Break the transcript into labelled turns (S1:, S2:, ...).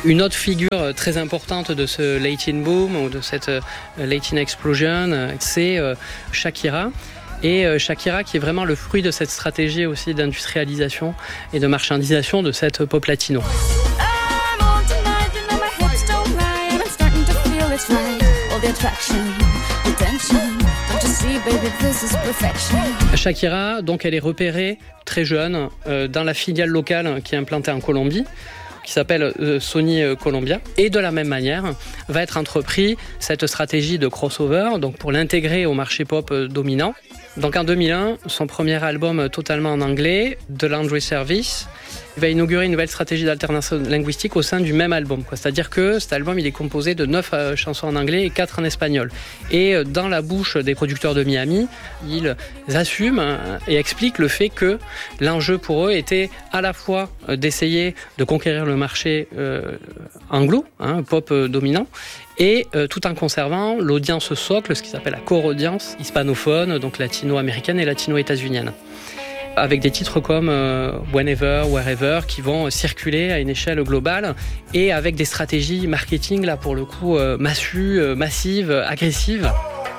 S1: Une autre figure très importante de ce Latin boom ou de cette Latin explosion, c'est Shakira. Et Shakira qui est vraiment le fruit de cette stratégie aussi d'industrialisation et de marchandisation de cette pop latino. Shakira, donc elle est repérée très jeune dans la filiale locale qui est implantée en Colombie, qui s'appelle Sony Colombia. Et de la même manière, va être entrepris cette stratégie de crossover, donc pour l'intégrer au marché pop dominant. Donc en 2001, son premier album totalement en anglais, The Laundry Service, il va inaugurer une nouvelle stratégie d'alternance linguistique au sein du même album. C'est-à-dire que cet album il est composé de 9 chansons en anglais et 4 en espagnol. Et dans la bouche des producteurs de Miami, ils assument et expliquent le fait que l'enjeu pour eux était à la fois d'essayer de conquérir le marché anglo, pop dominant, et tout en conservant l'audience socle, ce qui s'appelle la core audience hispanophone, donc latino-américaine et latino-états-unienne. Avec des titres comme Whenever, Wherever, qui vont circuler à une échelle globale et avec des stratégies marketing, là pour le coup, massives, agressives.